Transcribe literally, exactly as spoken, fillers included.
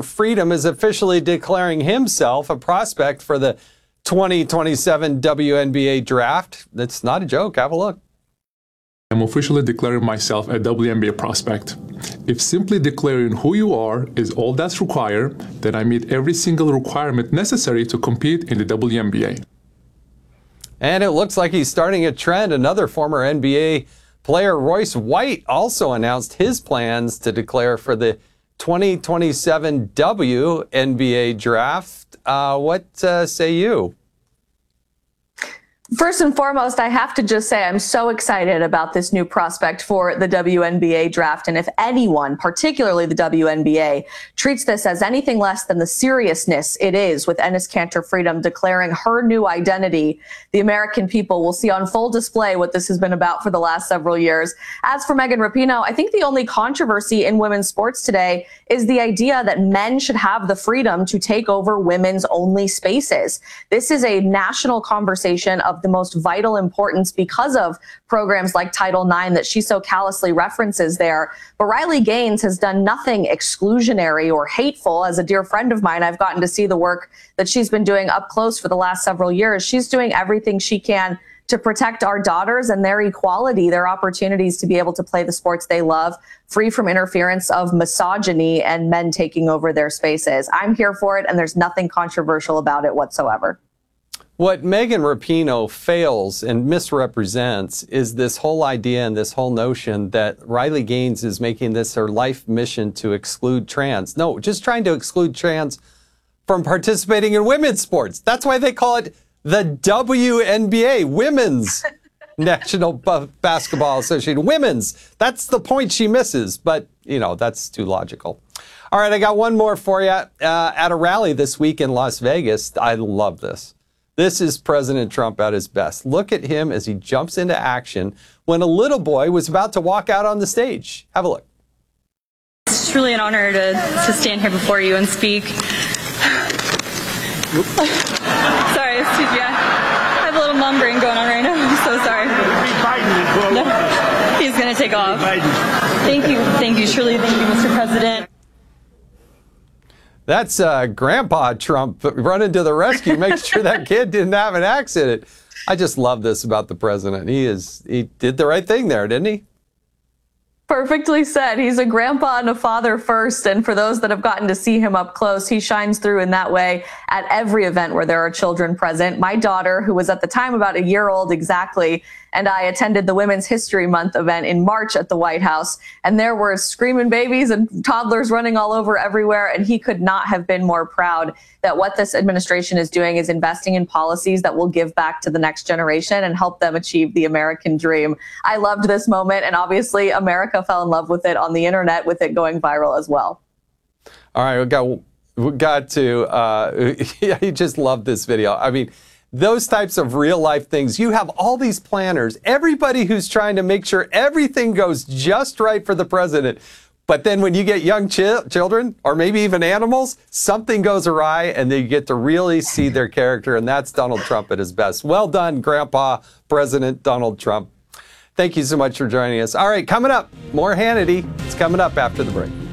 Freedom is officially declaring himself a prospect for the twenty twenty-seven W N B A draft. That's not a joke. Have a look. I'm officially declaring myself a W N B A prospect. If simply declaring who you are is all that's required, then I meet every single requirement necessary to compete in the W N B A. And it looks like he's starting a trend. Another former N B A player, Royce White, also announced his plans to declare for the twenty twenty-seven W N B A draft. Uh, what uh, say you? First and foremost, I have to just say I'm so excited about this new prospect for the W N B A draft. And if anyone, particularly the W N B A, treats this as anything less than the seriousness it is with Enes Kanter Freedom declaring her new identity, the American people will see on full display what this has been about for the last several years. As for Megan Rapinoe, I think the only controversy in women's sports today is the idea that men should have the freedom to take over women's only spaces. This is a national conversation of the most vital importance because of programs like Title nine that she so callously references there. But Riley Gaines has done nothing exclusionary or hateful. As a dear friend of mine, I've gotten to see the work that she's been doing up close for the last several years. She's doing everything she can to protect our daughters and their equality, their opportunities to be able to play the sports they love, free from interference of misogyny and men taking over their spaces. I'm here for it, and there's nothing controversial about it whatsoever. What Megan Rapinoe fails and misrepresents is this whole idea and this whole notion that Riley Gaines is making this her life mission to exclude trans. No, just trying to exclude trans from participating in women's sports. That's why they call it the W N B A, Women's National Basketball Association. Women's. That's the point she misses, but, you know, that's too logical. All right, I got one more for you. Uh, at a rally this week in Las Vegas, I love this. This is President Trump at his best. Look at him as he jumps into action when a little boy was about to walk out on the stage. Have a look. It's truly an honor to, to stand here before you and speak. Sorry, excuse me. I have a little mom brain going on right now. I'm so sorry. No, he's going to take off. Thank you. Thank you, Shirley. Thank you, Mister President. That's uh, Grandpa Trump running to the rescue, making sure that kid didn't have an accident. I just love this about the president. He is he did the right thing there, didn't he? Perfectly said. He's a grandpa and a father first. And for those that have gotten to see him up close, he shines through in that way at every event where there are children present. My daughter, who was at the time about a year old exactly, and I attended the Women's History Month event in March at the White House. And there were screaming babies and toddlers running all over everywhere. And he could not have been more proud that what this administration is doing is investing in policies that will give back to the next generation and help them achieve the American dream. I loved this moment. And obviously, America fell in love with it on the internet, with it going viral as well. All right, we got, we got to, uh, I just love this video. I mean, those types of real life things. You have all these planners, everybody who's trying to make sure everything goes just right for the president. But then when you get young ch children, or maybe even animals, something goes awry and they get to really see their character. And that's Donald Trump at his best. Well done, Grandpa President Donald Trump. Thank you so much for joining us. All right, coming up, more Hannity. It's coming up after the break.